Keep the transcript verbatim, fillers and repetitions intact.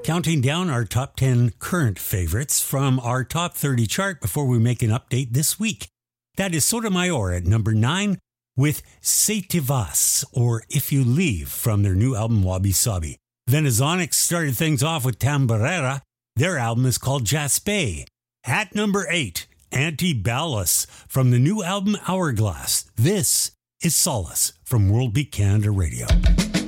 Counting down our top ten current favorites from our top thirty chart before we make an update this week. That is Sotomayor at number nine with Se Te Vas, or If You Leave, from their new album Wabi Sabi. Venezonics started things off with Tamborera. Their album is called Jaspe. At number eight, Anti-Ballast from the new album Hourglass. This is Solace from World Beat Canada Radio.